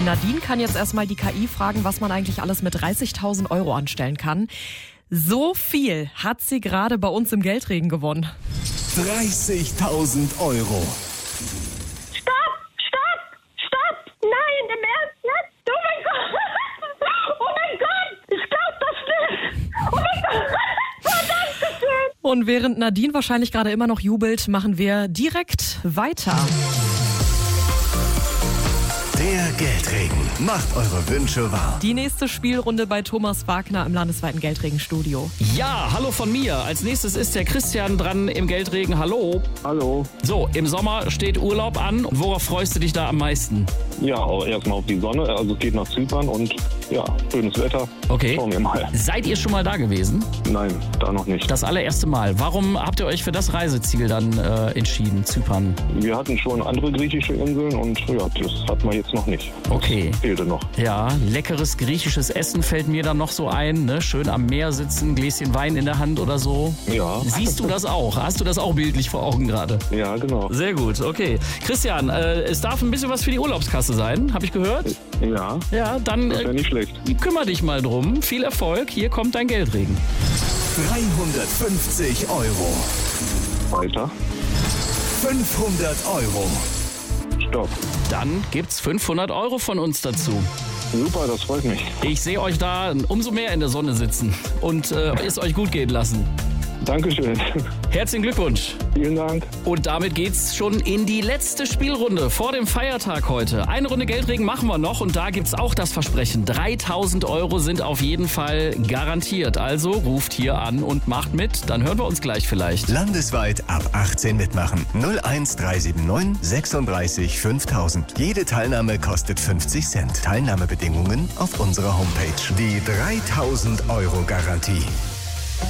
Nadine kann jetzt erstmal die KI fragen, was man eigentlich alles mit 30.000 € anstellen kann. So viel hat sie gerade bei uns im Geldregen gewonnen. 30.000 €. Stopp! Nein, im Ernst jetzt? Oh mein Gott! Oh mein Gott! Ich glaub das nicht! Oh mein Gott! Verdammt schön! Und während Nadine wahrscheinlich gerade immer noch jubelt, machen wir direkt weiter. Der Geldregen macht eure Wünsche wahr. Die nächste Spielrunde bei Thomas Wagner im landesweiten Geldregen-Studio. Ja, hallo von mir. Als nächstes ist der Christian dran im Geldregen. Hallo. Hallo. So, im Sommer steht Urlaub an. Worauf freust du dich da am meisten? Ja, auch erstmal auf die Sonne. Also es geht nach Zypern und ja, schönes Wetter. Okay. Schauen wir mal. Seid ihr schon mal da gewesen? Nein, da noch nicht. Das allererste Mal. Warum habt ihr euch für das Reiseziel dann entschieden, Zypern? Wir hatten schon andere griechische Inseln und ja, das hat man jetzt noch nicht. Okay. Das fehlte noch. Ja, leckeres griechisches Essen fällt mir dann noch so ein. Ne? Schön am Meer sitzen, Gläschen Wein in der Hand oder so. Ja. Siehst du das auch? Hast du das auch bildlich vor Augen gerade? Ja, genau. Sehr gut, okay. Christian, es darf ein bisschen was für die Urlaubskasse sein, habe ich gehört? Ja, Ja, dann das wäre nicht schlecht. kümmere dich mal drum. Viel Erfolg, hier kommt dein Geldregen. 350 €. Weiter. 500 €. Stopp. Dann gibt's 500 € von uns dazu. Super, das freut mich. Ich sehe euch da umso mehr in der Sonne sitzen und es euch gut gehen lassen. Dankeschön. Herzlichen Glückwunsch. Vielen Dank. Und damit geht's schon in die letzte Spielrunde vor dem Feiertag heute. Eine Runde Geldregen machen wir noch und da gibt's auch das Versprechen. 3.000 € sind auf jeden Fall garantiert. Also ruft hier an und macht mit. Dann hören wir uns gleich vielleicht. Landesweit ab 18 mitmachen. 01379 36 5000. Jede Teilnahme kostet 50 Cent. Teilnahmebedingungen auf unserer Homepage. Die 3.000 € Garantie.